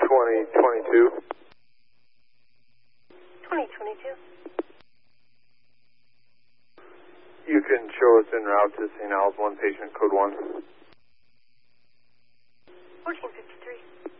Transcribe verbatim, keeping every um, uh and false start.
twenty twenty-two. twenty twenty-two. You can show us en route to Saint Al's, one patient, code one. fourteen fifty-three.